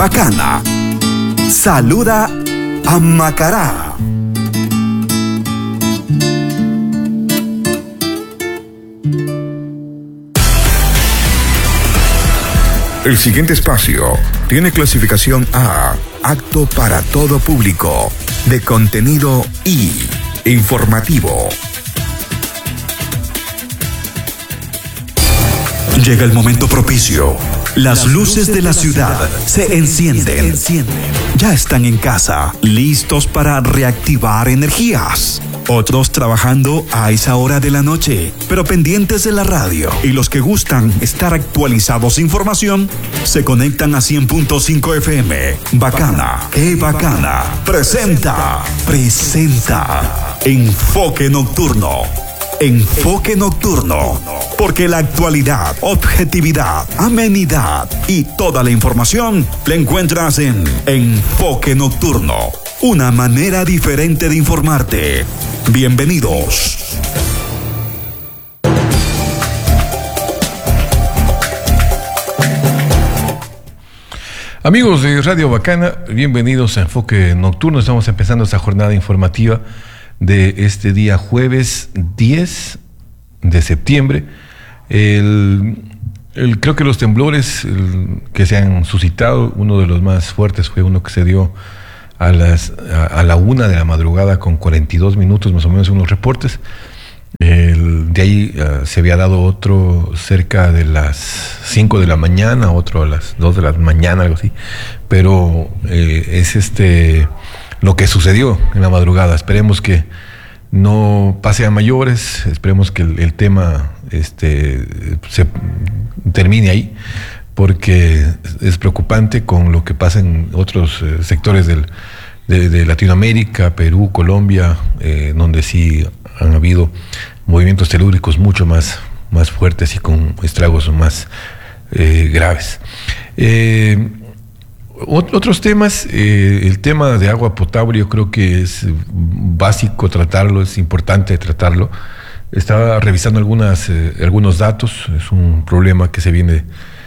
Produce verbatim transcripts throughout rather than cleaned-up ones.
Bacana. Saluda a Macará. El siguiente espacio tiene clasificación A, apto para todo público, de contenido I, informativo. Llega el momento propicio. Las luces de la ciudad se encienden. Ya están en casa, listos para reactivar energías. Otros trabajando a esa hora de la noche, pero pendientes de la radio. Y los que gustan estar actualizados de información, se conectan a cien punto cinco F M. Bacana, qué bacana. Presenta, presenta. Enfoque Nocturno. Enfoque Nocturno. Porque la actualidad, objetividad, amenidad y toda la información la encuentras en Enfoque Nocturno. Una manera diferente de informarte. Bienvenidos. Amigos de Radio Bacana, bienvenidos a Enfoque Nocturno. Estamos empezando esta jornada informativa de este día jueves diez de septiembre. El, el, creo que los temblores el, que se han suscitado, uno de los más fuertes fue uno que se dio a las a, a la una de la madrugada con cuarenta y dos minutos más o menos, unos reportes. El, de ahí uh, se había dado otro cerca de las cinco de la mañana, otro a las dos de la mañana, algo así. Pero eh, es este lo que sucedió en la madrugada. Esperemos que no pase a mayores, esperemos que el, el tema este, se termine ahí, porque es preocupante con lo que pasa en otros eh, sectores del, de, de Latinoamérica, Perú, Colombia, eh, donde sí han habido movimientos telúricos mucho más, más fuertes y con estragos más eh, graves. Eh, Otros temas, eh, el tema de agua potable, yo creo que es básico tratarlo, es importante tratarlo. Estaba revisando algunas, eh, algunos datos, es un problema que se viene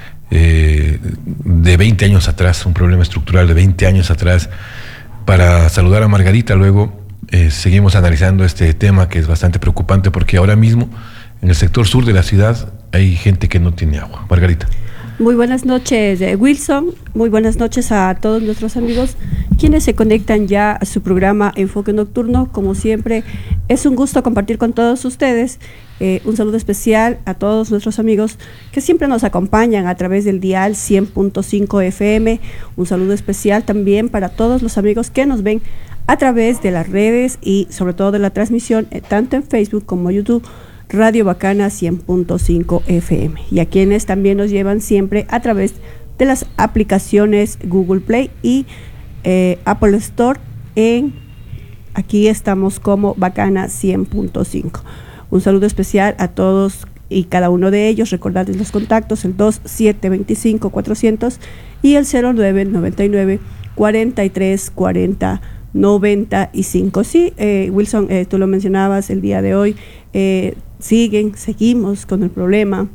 eh, de veinte años atrás, un problema estructural de veinte años atrás. Para saludar a Margarita, luego eh, seguimos analizando este tema que es bastante preocupante, porque ahora mismo en el sector sur de la ciudad hay gente que no tiene agua. Margarita. Muy buenas noches, Wilson. Muy buenas noches a todos nuestros amigos quienes se conectan ya a su programa Enfoque Nocturno. Como siempre, es un gusto compartir con todos ustedes. Eh, un saludo especial a todos nuestros amigos que siempre nos acompañan a través del dial cien punto cinco F M. Un saludo especial también para todos los amigos que nos ven a través de las redes y sobre todo de la transmisión, eh, tanto en Facebook como YouTube. Radio Bacana cien punto cinco F M, y a quienes también nos llevan siempre a través de las aplicaciones Google Play y eh, Apple Store. En aquí estamos como Bacana cien punto cinco. Un saludo especial a todos y cada uno de ellos. Recordarles los contactos: el dos siete dos cinco cuatrocientos y el cero nueve noventa y nueve cuarenta y tres cuarenta noventa y cinco. Sí, eh, Wilson, eh, tú lo mencionabas el día de hoy. Eh, siguen, seguimos con el problema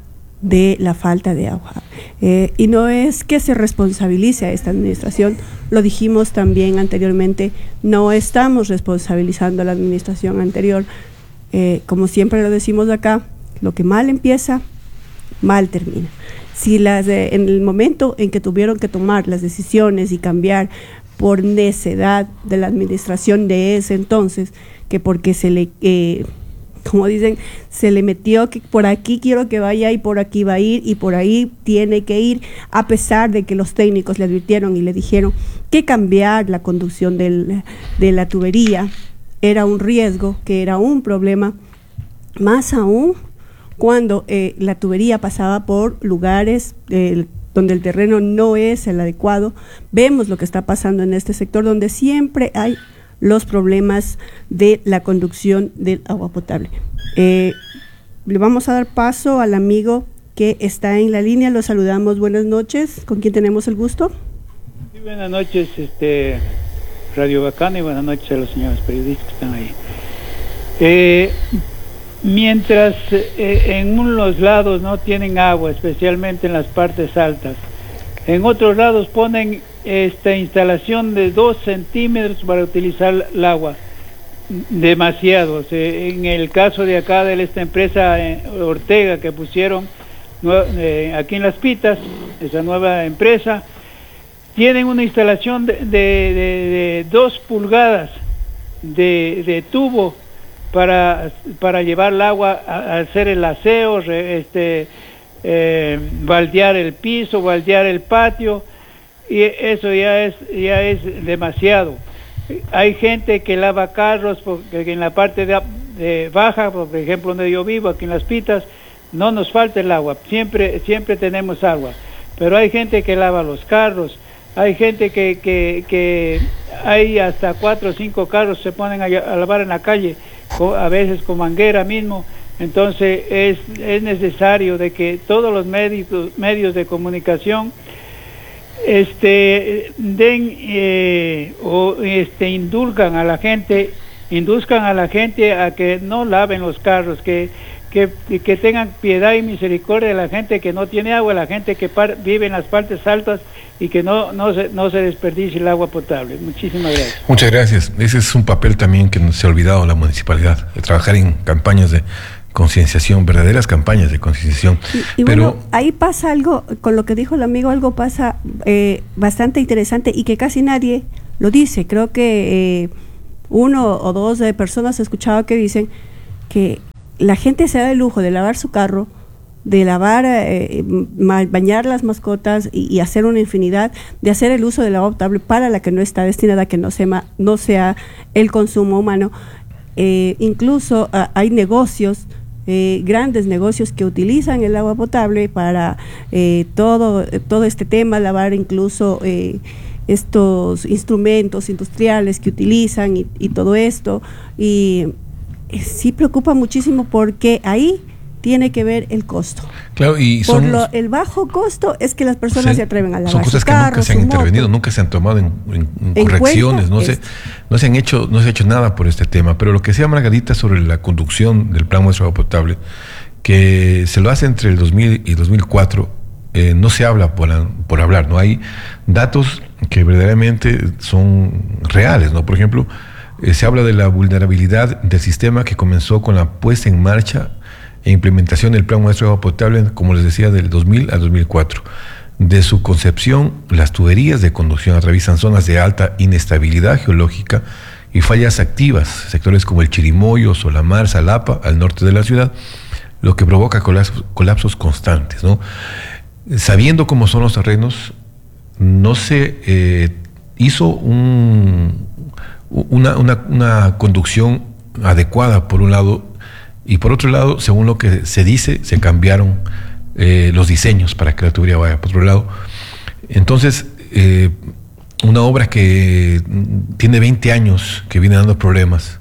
de la falta de agua. Eh, y no es que se responsabilice a esta administración, lo dijimos también anteriormente, no estamos responsabilizando a la administración anterior. Eh, como siempre lo decimos acá, lo que mal empieza, mal termina. Si las, eh, en el momento en que tuvieron que tomar las decisiones y cambiar por necedad de la administración de ese entonces, que porque se le... Eh, como dicen, se le metió que por aquí quiero que vaya y por aquí va a ir y por ahí tiene que ir, a pesar de que los técnicos le advirtieron y le dijeron que cambiar la conducción del, de la tubería era un riesgo, que era un problema, más aún cuando eh, la tubería pasaba por lugares eh, donde el terreno no es el adecuado. Vemos lo que está pasando en este sector, donde siempre hay los problemas de la conducción del agua potable. Eh, le vamos a dar paso al amigo que está en la línea. Lo saludamos. Buenas noches. ¿Con quién tenemos el gusto? Sí, buenas noches, este, Radio Bacana, y buenas noches a los señores periodistas que están ahí. Eh, mientras eh, en unos lados no tienen agua, especialmente en las partes altas, En otros lados ponen esta instalación de dos centímetros para utilizar el agua. Demasiado. O sea, en el caso de acá de esta empresa eh, Ortega que pusieron eh, aquí en Las Pitas, esa nueva empresa, tienen una instalación de, de, de, de dos pulgadas de, de tubo para, para llevar el agua a, a hacer el aseo, re, este, eh, baldear el piso, baldear el patio, y eso ya es, ya es demasiado. Hay gente que lava carros porque en la parte de, de baja, por ejemplo donde yo vivo, aquí en Las Pitas, no nos falta el agua, siempre, siempre tenemos agua, pero hay gente que lava los carros, hay gente que, que, que hay hasta cuatro o cinco carros se ponen a, a lavar en la calle, a veces con manguera mismo. Entonces es, es necesario de que todos los medios, medios de comunicación este den eh, o este indulgan a la gente, induzcan a la gente a que no laven los carros, que que, que tengan piedad y misericordia de la gente que no tiene agua, la gente que par, vive en las partes altas y que no no se, no se desperdicie el agua potable. Muchísimas gracias. Muchas gracias. Ese es un papel también que se ha olvidado la municipalidad, de trabajar en campañas de concienciación, verdaderas campañas de concienciación. Y, y Pero bueno, ahí pasa algo, con lo que dijo el amigo, algo pasa eh, bastante interesante y que casi nadie lo dice. Creo que eh, uno o dos de personas he escuchado que dicen que la gente se da el lujo de lavar su carro, de lavar, eh, bañar las mascotas y, y hacer una infinidad, de hacer el uso del agua potable para la que no está destinada a que no sea, no sea el consumo humano. Eh, incluso uh, hay negocios, eh, grandes negocios que utilizan el agua potable para eh, todo, todo este tema, lavar incluso eh, estos instrumentos industriales que utilizan y, y todo esto. Y eh, sí preocupa muchísimo porque ahí tiene que ver el costo. Claro, y son, por lo, el bajo costo es que las personas sí, se atreven a lavar son cosas su que carro, nunca se han su intervenido, moto. nunca se han tomado en, en, en En correcciones, no se, esto. no se han hecho, no se ha hecho nada por este tema. Pero lo que decía Margarita sobre la conducción del plan muestro de agua potable, que se lo hace entre el dos mil y dos mil cuatro, eh, no se habla por, por hablar, no hay datos que verdaderamente son reales, ¿no? Por ejemplo, eh, se habla de la vulnerabilidad del sistema que comenzó con la puesta en marcha e implementación del plan muestro de agua potable, como les decía, del dos mil al dos mil cuatro. De su concepción, las tuberías de conducción atraviesan zonas de alta inestabilidad geológica y fallas activas, sectores como el Chirimoyo, Solamar, Salapa, al norte de la ciudad, lo que provoca colapsos, colapsos constantes, ¿no? Sabiendo cómo son los terrenos, no se eh, hizo un, una, una, una conducción adecuada, por un lado, y por otro lado, según lo que se dice, se cambiaron eh, los diseños para que la tubería vaya por otro lado. Entonces, eh, una obra que tiene veinte años, que viene dando problemas,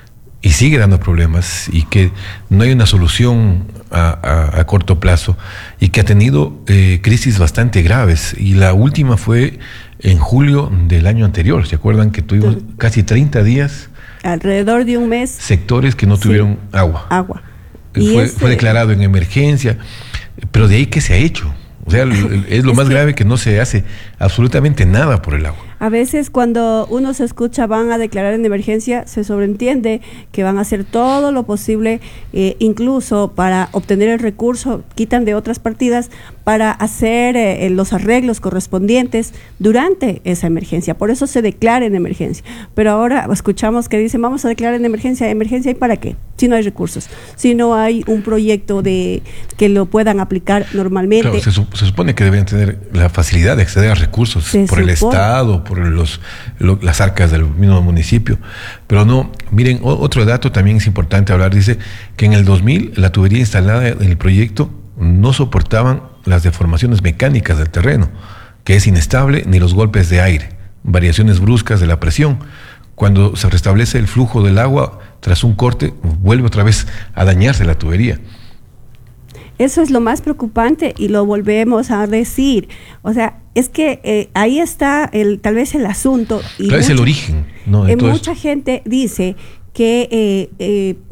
y sigue dando problemas, y que no hay una solución a, a, a corto plazo, y que ha tenido eh, crisis bastante graves. Y la última fue en julio del año anterior. ¿Se acuerdan que tuvimos casi treinta días? Alrededor de un mes. Sectores que no sí, tuvieron agua. Agua. Y fue, este... fue declarado en emergencia. Pero de ahí, ¿qué se ha hecho? O sea, es lo más que... grave, que no se hace absolutamente nada por el agua. A veces cuando uno se escucha van a declarar en emergencia, se sobreentiende que van a hacer todo lo posible, eh, incluso para obtener el recurso, quitan de otras partidas para hacer eh, los arreglos correspondientes durante esa emergencia. Por eso se declara en emergencia. Pero ahora escuchamos que dicen, vamos a declarar en emergencia. ¿Emergencia y para qué? Si no hay recursos, si no hay un proyecto de que lo puedan aplicar normalmente. Claro, se, se supone que deberían tener la facilidad de acceder a recursos se por supone. el Estado, por los, lo, las arcas del mismo municipio, pero no. Miren, o, otro dato también es importante hablar. Dice que en el dos mil la tubería instalada en el proyecto no soportaban las deformaciones mecánicas del terreno, que es inestable, ni los golpes de aire, variaciones bruscas de la presión. Cuando se restablece el flujo del agua tras un corte, vuelve otra vez a dañarse la tubería. Eso es lo más preocupante y lo volvemos a decir. O sea, es que eh, ahí está el, tal vez el asunto. Y claro, mucha, es el origen, ¿no? Eh, mucha gente dice que eh, eh,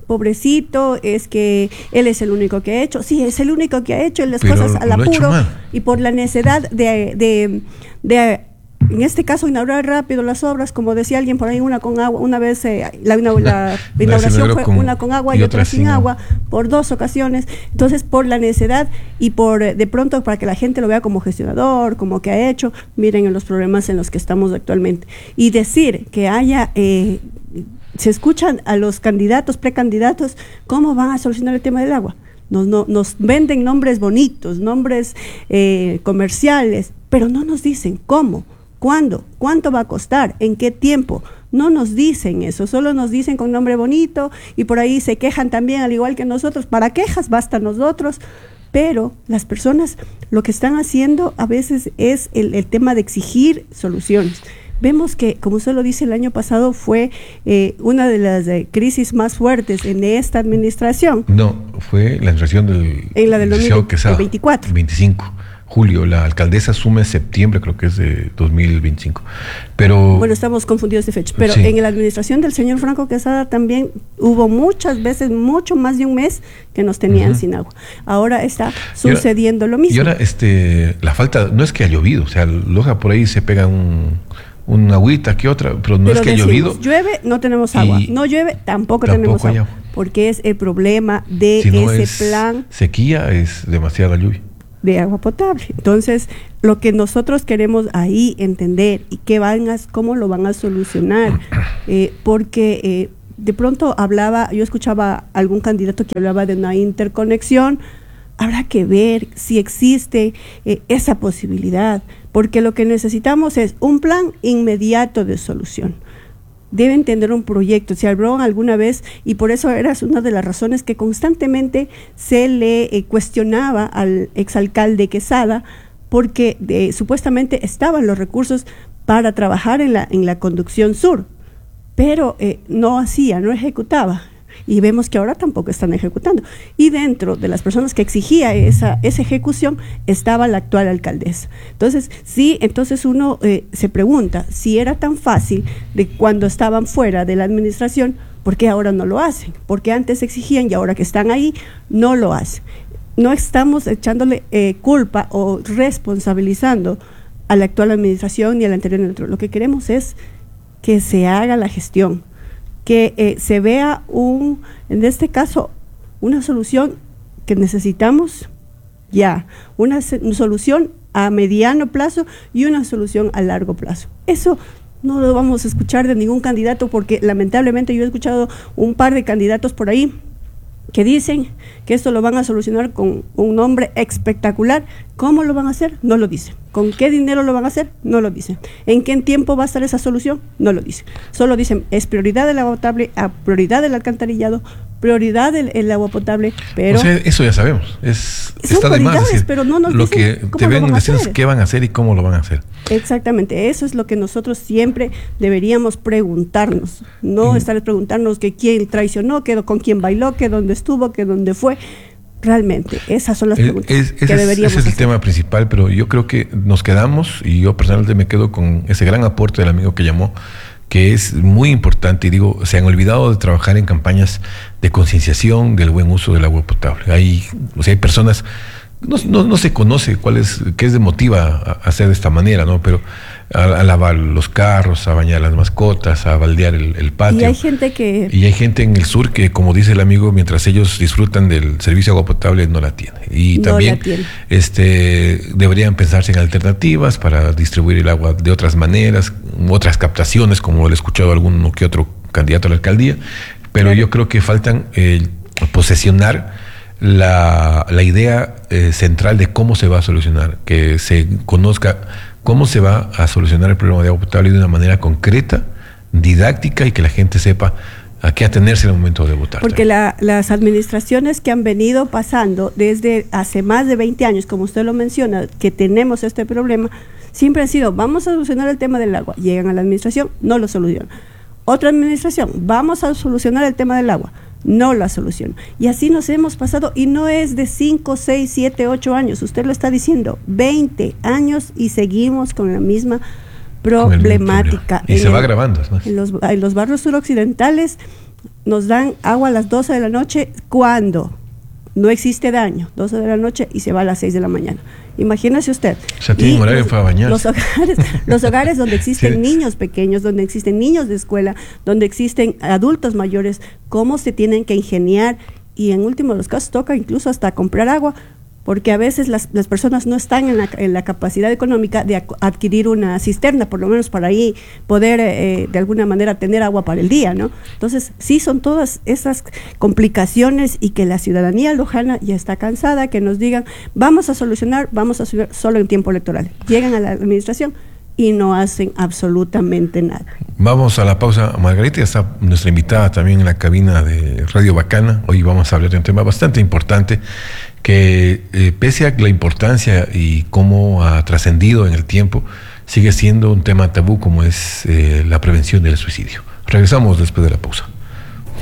pobrecito, es que él es el único que ha hecho. Sí, es el único que ha hecho las Pero cosas al lo ha hecho apuro mal. y por la necesidad de, de, de, en este caso, inaugurar rápido las obras, como decía alguien por ahí, una con agua, una vez eh, la, la, la inauguración fue con, una con agua y, y otra sin agua, por dos ocasiones. Entonces, por la necesidad y por de pronto para que la gente lo vea como gestionador, como que ha hecho, miren en los problemas en los que estamos actualmente. Y decir que haya... Eh, se escuchan a los candidatos, precandidatos, cómo van a solucionar el tema del agua. Nos, no, nos venden nombres bonitos, nombres eh, comerciales, pero no nos dicen cómo, cuándo, cuánto va a costar, en qué tiempo. No nos dicen eso, solo nos dicen con nombre bonito y por ahí se quejan también, al igual que nosotros. Para quejas basta nosotros, pero las personas lo que están haciendo a veces es el, el tema de exigir soluciones. Vemos que, como usted lo dice, el año pasado fue eh, una de las eh, crisis más fuertes en esta administración. No, fue la administración del... En la del dos mil veinticuatro. veinticinco. Julio, la alcaldesa asume septiembre, creo que es de dos mil veinticinco. Pero... Bueno, estamos confundidos de fecha. Pero sí, en la administración del señor Franco Quesada también hubo muchas veces, mucho más de un mes que nos tenían uh-huh. sin agua. Ahora está sucediendo ahora, lo mismo. Y ahora este, la falta, no es que ha llovido, o sea, Loja por ahí se pega un... una agüita que otra, pero no pero es que decimos, ha llovido. Llueve, no tenemos agua. No llueve, tampoco, tampoco tenemos agua. agua. Porque es el problema de si no ese es plan. Sequía es demasiada lluvia. De agua potable. Entonces, lo que nosotros queremos ahí entender y qué van a, cómo lo van a solucionar, eh, porque eh, de pronto hablaba, yo escuchaba a algún candidato que hablaba de una interconexión. Habrá que ver si existe eh, esa posibilidad, porque lo que necesitamos es un plan inmediato de solución. Deben tener un proyecto. Se habló alguna vez, y por eso era una de las razones que constantemente se le eh, cuestionaba al exalcalde Quesada, porque eh, supuestamente estaban los recursos para trabajar en la, en la conducción sur, pero eh, no hacía, no ejecutaba. Y vemos que ahora tampoco están ejecutando. Y dentro de las personas que exigía esa, esa ejecución estaba la actual alcaldesa. Entonces, sí, entonces uno eh, se pregunta si era tan fácil de cuando estaban fuera de la administración, ¿por qué ahora no lo hacen? Porque antes exigían y ahora que están ahí, no lo hacen. No estamos echándole eh, culpa o responsabilizando a la actual administración ni a la anterior. Lo que queremos es que se haga la gestión, que eh, se vea un, en este caso, una solución que necesitamos ya, una se- solución a mediano plazo y una solución a largo plazo. Eso no lo vamos a escuchar de ningún candidato, porque lamentablemente yo he escuchado un par de candidatos por ahí que dicen que esto lo van a solucionar con un nombre espectacular. ¿Cómo lo van a hacer? No lo dicen. ¿Con qué dinero lo van a hacer? No lo dicen. ¿En qué tiempo va a estar esa solución? No lo dicen. Solo dicen, es prioridad del agua potable, a prioridad del alcantarillado, prioridad del el agua potable, pero... O sea, eso ya sabemos. Es, son está de más decir, pero no nos lo dicen que cómo deben lo van a decir es hacer. qué van a hacer y cómo lo van a hacer. Exactamente, eso es lo que nosotros siempre deberíamos preguntarnos, no mm. estar preguntarnos que quién traicionó, que con quién bailó, que dónde estuvo, que dónde fue. Realmente, esas son las preguntas es, es, que deberíamos Ese es el hacer. tema principal, pero yo creo que nos quedamos, y yo personalmente me quedo con ese gran aporte del amigo que llamó, que es muy importante, y digo, se han olvidado de trabajar en campañas de concienciación del buen uso del agua potable. Hay, o sea, hay personas, no, no, no se conoce cuál es, qué les motiva a hacer de esta manera, ¿no? Pero a, a lavar los carros, a bañar las mascotas, a baldear el, el patio. Y hay gente que... Y hay gente en el sur que, como dice el amigo, mientras ellos disfrutan del servicio de agua potable, no la tiene. Y no también la tiene. este, deberían pensarse en alternativas para distribuir el agua de otras maneras, otras captaciones, como lo he escuchado alguno que otro candidato a la alcaldía. Pero claro, yo creo que faltan eh, posesionar la, la idea eh, central de cómo se va a solucionar, que se conozca cómo se va a solucionar el problema de agua potable de una manera concreta, didáctica, y que la gente sepa a qué atenerse en el momento de votar. Porque la, las administraciones que han venido pasando desde hace más de veinte años, como usted lo menciona, que tenemos este problema, siempre han sido, vamos a solucionar el tema del agua. Llegan a la administración, no lo solucionan. Otra administración, vamos a solucionar el tema del agua, no la soluciona. Y así nos hemos pasado, y no es de cinco, seis, siete, ocho años, usted lo está diciendo, veinte años, y seguimos con la misma problemática. Y se va agravando. Es más. En los, en los barrios suroccidentales nos dan agua a las doce de la noche cuando no existe daño, doce de la noche y se va a las seis de la mañana. Imagínese usted. O sea, tienen horario para bañarse. Los hogares, los hogares donde existen Sí. niños pequeños, donde existen niños de escuela, donde existen adultos mayores, cómo se tienen que ingeniar, y en último de los casos toca incluso hasta comprar agua, porque a veces las, las personas no están en la, en la capacidad económica de ac- adquirir una cisterna, por lo menos para ahí poder eh, de alguna manera tener agua para el día, ¿no? Entonces, sí, son todas esas complicaciones, y que la ciudadanía lojana ya está cansada, que nos digan, vamos a solucionar, vamos a subir solo en tiempo electoral. Llegan a la administración y no hacen absolutamente nada. Vamos a la pausa, Margarita. Ya está nuestra invitada también en la cabina de Radio Bacana. Hoy vamos a hablar de un tema bastante importante que, eh, pese a la importancia y cómo ha trascendido en el tiempo, sigue siendo un tema tabú, como es eh, la prevención del suicidio. Regresamos después de la pausa.